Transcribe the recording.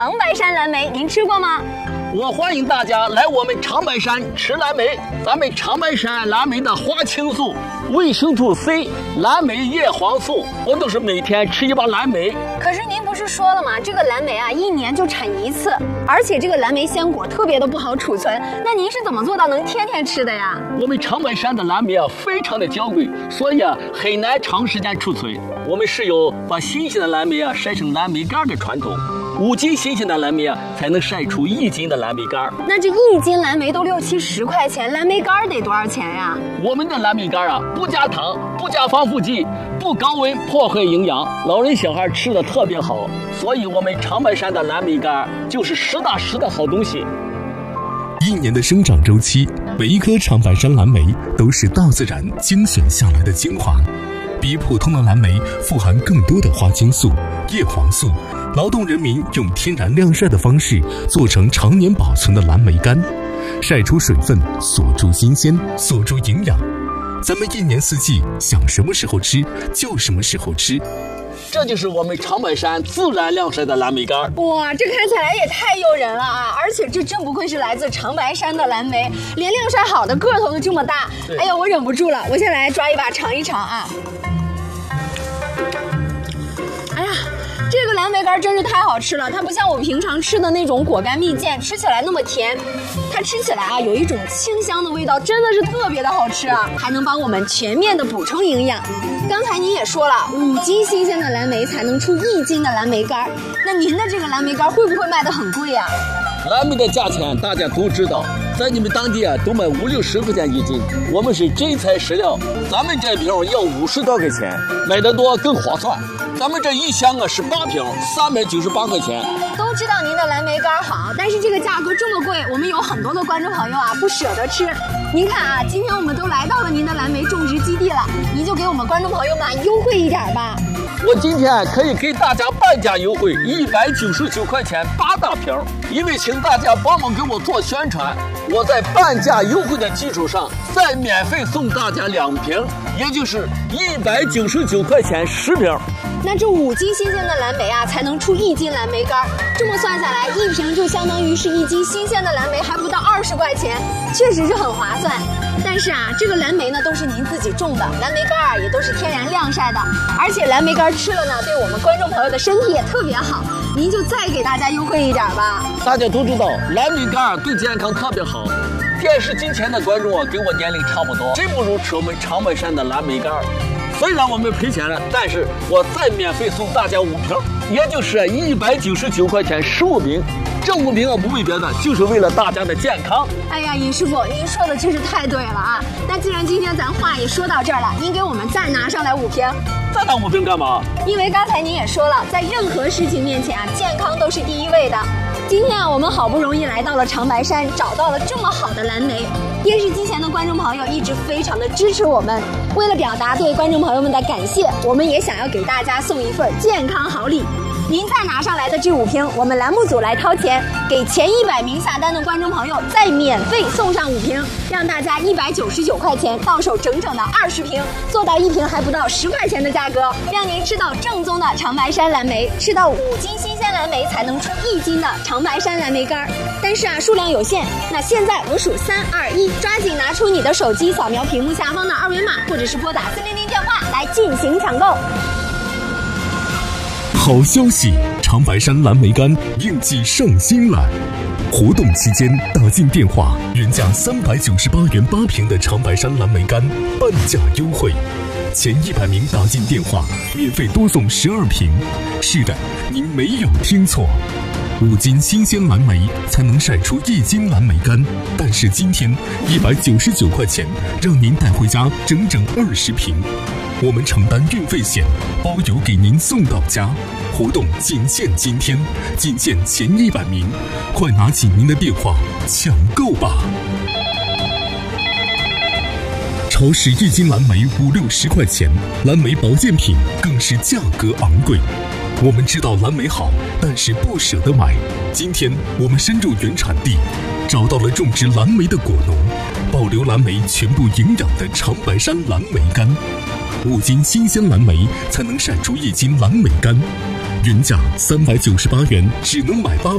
长白山蓝莓，您吃过吗？ 我欢迎大家来我们长白山吃蓝莓。咱们长白山蓝莓的花青素、维生素 C、蓝莓叶黄素，我都是每天吃一把蓝莓。 可是您不是说了吗？这个蓝莓啊，一年就产一次，而且这个蓝莓鲜果特别的不好储存。那您是怎么做到能天天吃的呀？ 我们长白山的蓝莓啊，非常的娇贵，所以啊，很难长时间储存。我们是有把新鲜的蓝莓啊晒成蓝莓干的传统。5斤新鲜的蓝莓啊，才能晒出1斤的蓝莓干。 那这1斤蓝莓都60、70块钱，蓝莓干得多少钱呀？ 我们的蓝莓干啊，不加糖，不加防腐剂，不高温破坏营养，老人小孩吃的特别好。所以我们长白山的蓝莓干就是实打实的好东西。 1年的生长周期，每一颗长白山蓝莓都是大自然精选下来的精华，比普通的蓝莓富含更多的花青素、叶黄素。劳动人民用天然晾晒的方式做成常年保存的蓝莓干，晒出水分，锁住新鲜，锁住营养。咱们1年4季想什么时候吃就什么时候吃。 这就是我们长白山自然晾晒的蓝莓干。 哇，这看起来也太诱人了啊！而且这真不愧是来自长白山的蓝莓，连晾晒好的个头都这么大。哎呀，我忍不住了，我先来抓一把尝一尝啊！哎呀，这个蓝莓干真是太好吃了，它不像我平常吃的那种果干蜜饯，吃起来那么甜，它吃起来啊有一种清香的味道，真的是特别的好吃啊，还能帮我们全面的补充营养。刚才您也说了，5斤新鲜的蓝莓才能出1斤的蓝莓干，那您的这个蓝莓干会不会卖得很贵呀？ 蓝莓的价钱大家都知道，在你们当地啊都卖50、60块钱1斤，我们是真材实料，咱们这瓶要50多块钱，买得多更划算。咱们这1箱啊是8瓶，398块钱。 都知道您的蓝莓干好，但是这个价格这么贵，我们有很多的观众朋友啊不舍得吃。您看啊，今天我们都来到了您的蓝莓种植基地了，您就给我们观众朋友们优惠一点吧。 我今天可以给大家半价优惠，199块钱8大瓶，因为请大家帮忙给我做宣传，我在半价优惠的基础上再免费送大家2瓶，也就是199块钱10瓶。 那这5斤新鲜的蓝莓啊，才能出1斤蓝莓干，这么算下来，1瓶就相当于是1斤新鲜的蓝莓，还不到20块钱，确实是很划算。但是啊，这个蓝莓呢都是您自己种的，蓝莓干啊也都是天然晾晒的，而且蓝莓干吃了呢，对我们观众朋友的身体也特别好，您就再给大家优惠一点吧。 大家都知道，蓝莓干对健康特别好。电视机前的观众啊，跟我年龄差不多，真不如吃我们长白山的蓝莓干。虽然我们赔钱了，但是我再免费送大家5瓶，也就是199块钱15瓶。这5瓶啊不为别的，就是为了大家的健康。 哎呀，尹师傅，您说的真是太对了啊！那既然今天咱话也说到这儿了，您给我们再拿上来5瓶。 再拿5瓶干嘛？ 因为刚才您也说了，在任何事情面前啊，健康都是第一位的。今天啊，我们好不容易来到了长白山，找到了这么好的蓝莓。电视机前的观众朋友一直非常的支持我们，为了表达对观众朋友们的感谢，我们也想要给大家送一份健康好礼。您再拿上来的这5瓶，我们栏目组来掏钱，给前100名下单的观众朋友再免费送上5瓶，让大家199块钱到手整整的20瓶，做到1瓶还不到10块钱的价格，让您吃到正宗的长白山蓝莓，吃到5斤新鲜蓝莓才能出1斤的长白山蓝莓干。但是啊，数量有限，那现在我数3、2、1，抓紧拿出你的手机，扫描屏幕下方的2维码，或者是拨打400电话来进行抢购。 好消息，长白山蓝莓干应季上新了！活动期间打进电话，原价398元8瓶的长白山蓝莓干半价优惠，前100名打进电话免费多送12瓶。是的，您没有听错，5斤新鲜蓝莓才能晒出1斤蓝莓干，但是今天199块钱让您带回家整整20瓶。我们承担运费险，包邮给您送到家。活动仅限今天，仅限前100名，快拿起您的电话抢购吧！超市1斤蓝莓5、60块钱，蓝莓保健品更是价格昂贵。我们知道蓝莓好，但是不舍得买。今天我们深入原产地，找到了种植蓝莓的果农，保留蓝莓全部营养的长白山蓝莓干。5斤新鲜蓝莓才能晒出1斤蓝莓干，原价398元，只能买8